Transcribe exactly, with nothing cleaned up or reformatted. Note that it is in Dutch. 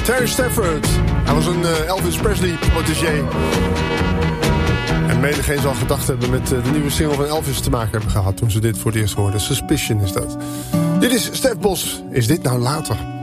Terry Stafford. Hij was een uh, Elvis Presley protégé. En menigeen zal gedacht hebben met uh, de nieuwe single van Elvis te maken hebben gehad toen ze dit voor het eerst hoorden. Suspicion is dat. Dit is Stef Bos. Is dit nou later?